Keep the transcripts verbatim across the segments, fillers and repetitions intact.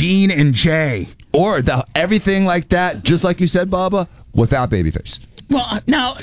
Gene and Jay. Or the, everything like that, just like you said, Bubba, without Babyface. Well, now,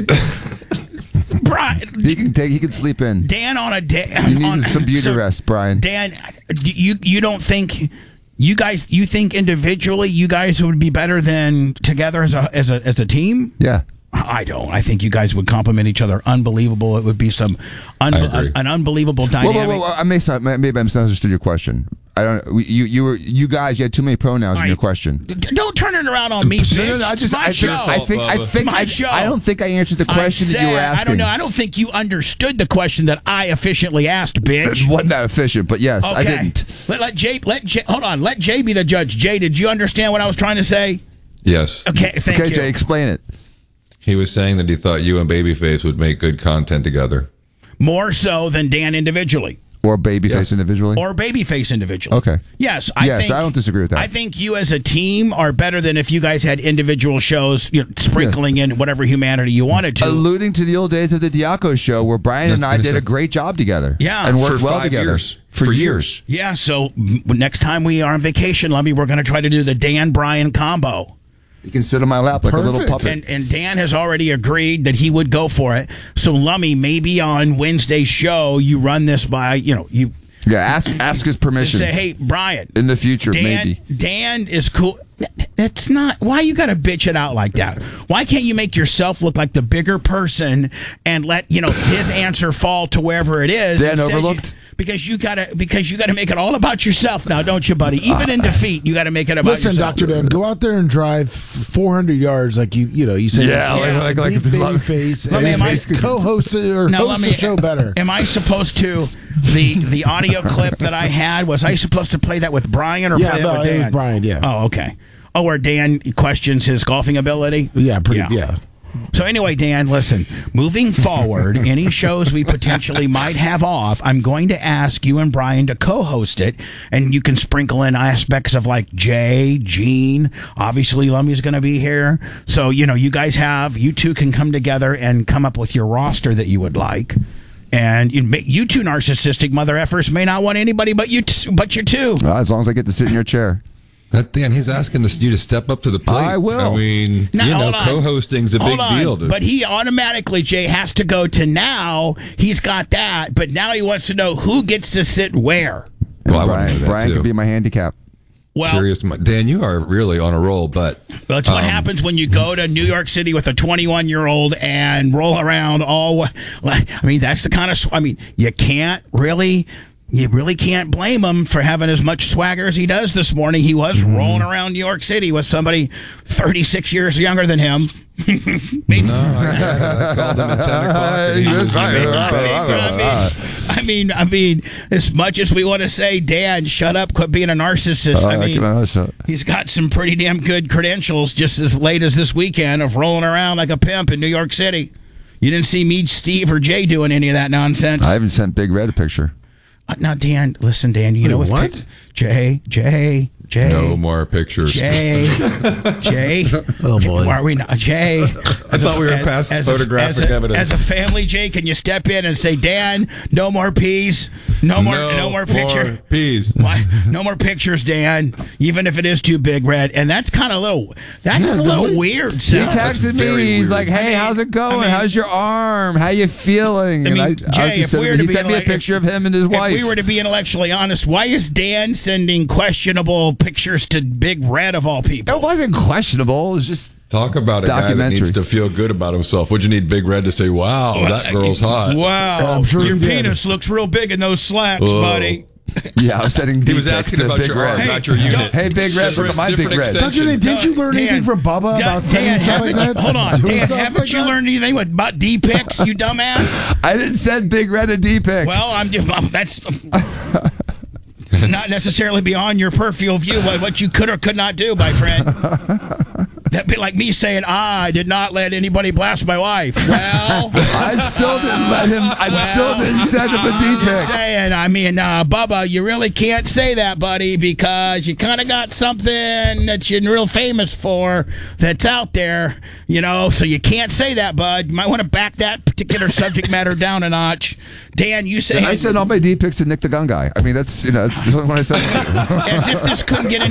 Brian, He can take. He can sleep in. Dan on a day. You need on, some beauty so, rest, Brian. Dan, you you don't think you guys you think individually you guys would be better than together as a as a as a team? Yeah. I don't. I think you guys would complement each other. Unbelievable. It would be some un- an, an unbelievable dynamic. Whoa, whoa, whoa, I may maybe I misunderstood your question. I don't. You you were you guys. You had too many pronouns Right. in your question. D- don't turn it around on me. No, bitch. no, no. I just. It's my I, show. I think. I It's think. my I, show. I don't think I answered the question I that you were said- asking. I don't know. I don't think you understood the question that I efficiently asked, bitch. It wasn't that efficient, but yes, Okay. I didn't. Let, let Jay. Let Jay. Hold on. Let Jay be the judge. Jay, did you understand what I was trying to say? Yes. Okay. Thank Okay, you. Jay, explain it. He was saying that he thought you and Babyface would make good content together. More so than Dan individually. Or Babyface Yes. individually. Or Babyface individually. Okay. Yes, I Yes, think, I don't disagree with that. I think you as a team are better than if you guys had individual shows, you know, sprinkling in whatever humanity you wanted to. Alluding to the old days of the Diaco show, where Brian and I That's did a innocent. great job together. Yeah. and worked For well five together years. for, For years. Yeah, so m- next time we are on vacation, Lummy, we're going to try to do the Dan Bryan combo. You can sit on my lap like a little Perfect. puppet. And, and Dan has already agreed that he would go for it. So, Lummy, maybe on Wednesday's show, you run this by, you know, you yeah, ask ask his permission say, hey, Brian. in the future, Dan, maybe. Dan is cool. It's not. Why you got to bitch it out like that? Why can't you make yourself look like the bigger person and let you know his answer fall to wherever it is? Dan Instead, you- overlooked? because you gotta because you gotta make it all about yourself now, don't you, buddy? Even in defeat, you gotta make it about Listen, yourself. Doctor Dan, go out there and drive four hundred yards like you you know you say. Yeah, you like- like- like- beat Babyface Let me- and am I- co-host it or Now, host let me. the show better. Am I supposed to the the audio clip that I had? Was I supposed to play that with Brian or Yeah, play that no, with it Dan? was Brian, yeah. Oh, okay. Oh, where Dan questions his golfing ability. Yeah, pretty. Yeah. So anyway, Dan, listen, moving forward, any shows we potentially might have off, I'm going to ask you and Brian to co-host it, and you can sprinkle in aspects of like Jay, Gene, obviously Lummy's going to be here. So, you know, you guys have, you two can come together and come up with your roster that you would like. And you, may- you two narcissistic mother effers may not want anybody but you, t- but you two. Well, as long as I get to sit in your chair. That Dan, he's asking this, you to step up to the plate. I will. I mean, Now, you know, hold on. co-hosting's a Hold big on. deal, dude. But he automatically, Jay, has to go to now. He's got that, but now he wants to know who gets to sit where. Well, I wanna Brian, know that, Brian too. could be my handicap. Well, Curious, Dan, you are really on a roll, but that's what um, happens when you go to New York City with a twenty-one-year-old and roll around all. I mean, that's the kind of. I mean, you can't really. You really can't blame him for having as much swagger as he does this morning. He was Mm-hmm. rolling around New York City with somebody thirty-six years younger than him. Maybe. No, I, got it. I called him at ten o'clock. and he was I mean, I mean, best I mean, I mean, as much as we want to say, Dan, shut up, quit being a narcissist. I Uh, mean, can I shut- he's got some pretty damn good credentials just as late as this weekend of rolling around like a pimp in New York City. You didn't see me, Steve, or Jay doing any of that nonsense. I haven't sent Big Red a picture. Uh, now, Dan, listen, Dan, you Wait, know with what? pic- Jay, Jay, Jay. No more pictures. Jay, Jay. Oh, boy. Why are we not? Jay. I thought we were past photographic as a, evidence. As a family, Jay, can you step in and say, Dan, no more peas, no more, no, more picture. peas. Why? No more pictures, Dan. Even if it is too big, Red, and that's kind of a little. That's Yeah, a little what- weird. He So. texted me. very He's weird. like, "Hey, I mean- how's it going? I mean- how's your arm? How you feeling?" I And mean, Jay, if sent we him- were to he be sent me a like- picture of him and his wife. If we were to be intellectually honest, why is Dan sending questionable pictures to Big Red of all people? It wasn't questionable. It was just Talk about a guy that Documentary. needs to feel good about himself. Would you need Big Red to say, wow, that girl's hot? Wow, I'm sure your he did. penis looks real big in those slacks, Whoa. buddy. yeah. I was sending. He D was pics asking to about Big your Red. arm, Hey, not your don't- unit. Hey, Big Red, look at my Big Different Red. extension. Doctor Dan, didn't you learn Dan, anything from Bubba Dan, about saying Dan, stuff haven't like you, that? hold on, Doing Dan, stuff haven't like you that? learned anything with about D pics, you dumbass? I didn't send Big Red a D pic. Well, I'm that's not necessarily beyond your peripheral view what, what you could or could not do, my friend. That'd be like me saying, I did not let anybody blast my wife. Well, I still didn't let him. I Well, still didn't send him a D I'm pic. saying, I mean, uh, Bubba, you really can't say that, buddy, because you kind of got something that you're real famous for that's out there, you know, so you can't say that, bud. You might want to back that particular subject matter down a notch. Dan, you say I sent all my D pics to Nick the Gun Guy. I mean, that's you know, that's the only one I sent. as if this couldn't get any